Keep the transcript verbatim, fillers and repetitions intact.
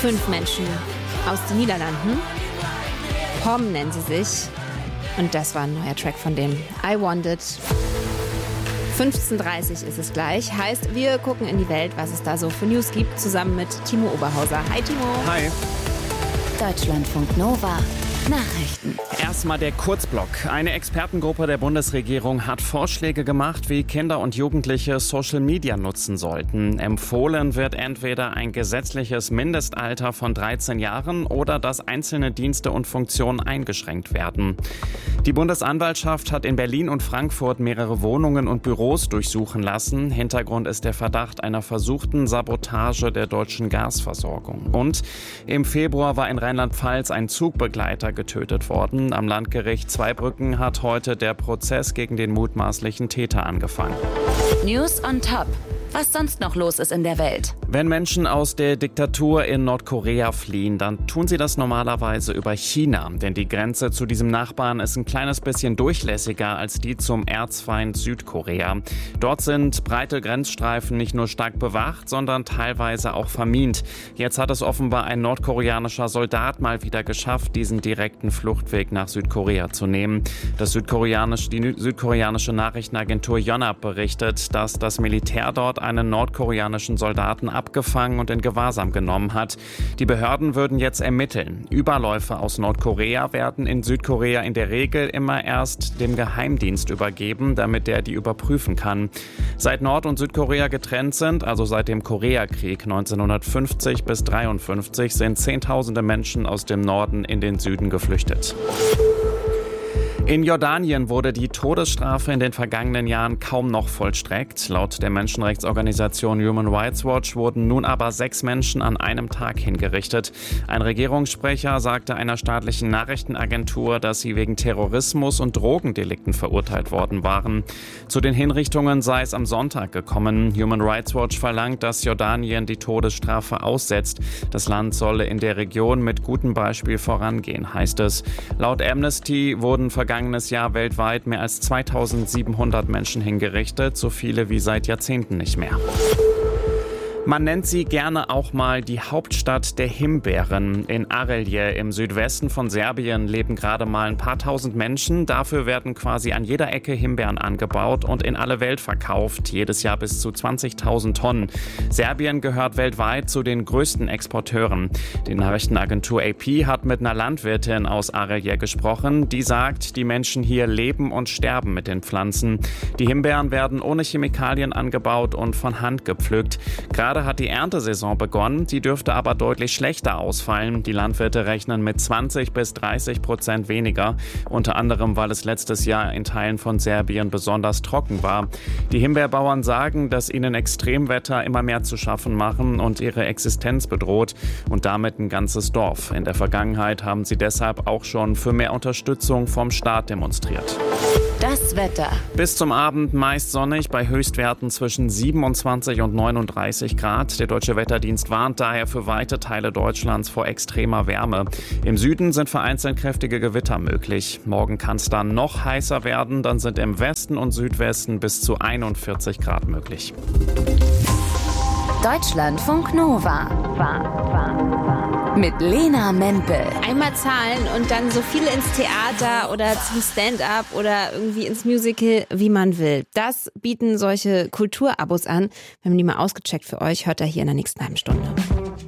Fünf Menschen aus den Niederlanden. Pom nennen sie sich. Und das war ein neuer Track von dem I Want It. fünfzehn Uhr dreißig ist es gleich. Heißt, wir gucken in die Welt, was es da so für News gibt, zusammen mit Timo Oberhauser. Hi Timo. Hi. Deutschlandfunk Nova. Nachrichten. Erstmal der Kurzblock. Eine Expertengruppe der Bundesregierung hat Vorschläge gemacht, wie Kinder und Jugendliche Social Media nutzen sollten. Empfohlen wird entweder ein gesetzliches Mindestalter von dreizehn Jahren oder dass einzelne Dienste und Funktionen eingeschränkt werden. Die Bundesanwaltschaft hat in Berlin und Frankfurt mehrere Wohnungen und Büros durchsuchen lassen. Hintergrund ist der Verdacht einer versuchten Sabotage der deutschen Gasversorgung. Und im Februar war in Rheinland-Pfalz ein Zugbegleiter getötet worden. Am Landgericht Zweibrücken hat heute der Prozess gegen den mutmaßlichen Täter angefangen. News on Top. Was sonst noch los ist in der Welt. Wenn Menschen aus der Diktatur in Nordkorea fliehen, dann tun sie das normalerweise über China. Denn die Grenze zu diesem Nachbarn ist ein kleines bisschen durchlässiger als die zum Erzfeind Südkorea. Dort sind breite Grenzstreifen nicht nur stark bewacht, sondern teilweise auch vermint. Jetzt hat es offenbar ein nordkoreanischer Soldat mal wieder geschafft, diesen direkten Fluchtweg nach Südkorea zu nehmen. Das südkoreanische, die südkoreanische Nachrichtenagentur Yonhap berichtet, dass das Militär dort einen nordkoreanischen Soldaten abgefangen und in Gewahrsam genommen hat. Die Behörden würden jetzt ermitteln. Überläufe aus Nordkorea werden in Südkorea in der Regel immer erst dem Geheimdienst übergeben, damit der die überprüfen kann. Seit Nord- und Südkorea getrennt sind, also seit dem Koreakrieg neunzehnhundertfünfzig bis dreiundfünfzig, sind Zehntausende Menschen aus dem Norden in den Süden geflüchtet. In Jordanien wurde die Todesstrafe in den vergangenen Jahren kaum noch vollstreckt. Laut der Menschenrechtsorganisation Human Rights Watch wurden nun aber sechs Menschen an einem Tag hingerichtet. Ein Regierungssprecher sagte einer staatlichen Nachrichtenagentur, dass sie wegen Terrorismus und Drogendelikten verurteilt worden waren. Zu den Hinrichtungen sei es am Sonntag gekommen. Human Rights Watch verlangt, dass Jordanien die Todesstrafe aussetzt. Das Land solle in der Region mit gutem Beispiel vorangehen, heißt es. Laut Amnesty wurden vergangenes Jahr weltweit mehr als zweitausendsiebenhundert Menschen hingerichtet, so viele wie seit Jahrzehnten nicht mehr. Man nennt sie gerne auch mal die Hauptstadt der Himbeeren. In Arelje im Südwesten von Serbien leben gerade mal ein paar tausend Menschen. Dafür werden quasi an jeder Ecke Himbeeren angebaut und in alle Welt verkauft. Jedes Jahr bis zu zwanzigtausend Tonnen. Serbien gehört weltweit zu den größten Exporteuren. Die Nachrichtenagentur A P hat mit einer Landwirtin aus Arelje gesprochen. Die sagt, die Menschen hier leben und sterben mit den Pflanzen. Die Himbeeren werden ohne Chemikalien angebaut und von Hand gepflückt. Gerade hat die Erntesaison begonnen, sie dürfte aber deutlich schlechter ausfallen. Die Landwirte rechnen mit zwanzig bis dreißig Prozent weniger, unter anderem, weil es letztes Jahr in Teilen von Serbien besonders trocken war. Die Himbeerbauern sagen, dass ihnen Extremwetter immer mehr zu schaffen machen und ihre Existenz bedroht und damit ein ganzes Dorf. In der Vergangenheit haben sie deshalb auch schon für mehr Unterstützung vom Staat demonstriert. Das Wetter. Bis zum Abend meist sonnig bei Höchstwerten zwischen siebenundzwanzig und neununddreißig Grad. Der Deutsche Wetterdienst warnt daher für weite Teile Deutschlands vor extremer Wärme. Im Süden sind vereinzelt kräftige Gewitter möglich. Morgen kann es dann noch heißer werden. Dann sind im Westen und Südwesten bis zu einundvierzig Grad möglich. Deutschlandfunk Nova. Mit Lena Mempel. Einmal zahlen und dann so viele ins Theater oder zum Stand-up oder irgendwie ins Musical, wie man will. Das bieten solche Kulturabos an. Wir haben die mal ausgecheckt für euch. Hört ihr hier in der nächsten halben Stunde.